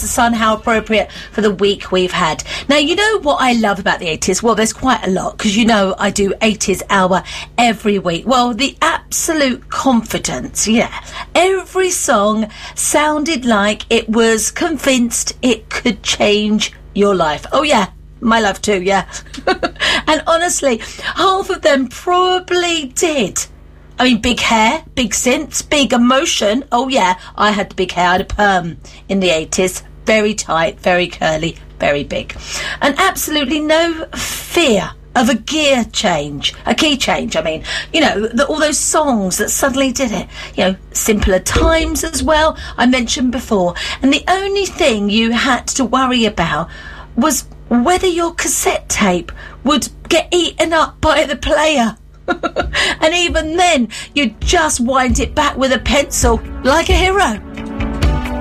the sun, how appropriate for the week we've had. Now, you know what I love about the 80s? Well, there's quite a lot, because you know I do 80s Hour every week. Well, the absolute confidence, yeah. Every song sounded like it was convinced it could change your life. Oh, yeah. My life too, yeah. And honestly, half of them probably did. I mean, big hair, big synths, big emotion. Oh, yeah, I had big hair. I had a perm in the 80s. Very tight, very curly, very big. And absolutely no fear of a gear change, a key change, I mean. You know, all those songs that suddenly did it. You know, Simpler Times as well, I mentioned before. And the only thing you had to worry about was whether your cassette tape would get eaten up by the player. And even then, you'd just wind it back with a pencil, like a hero.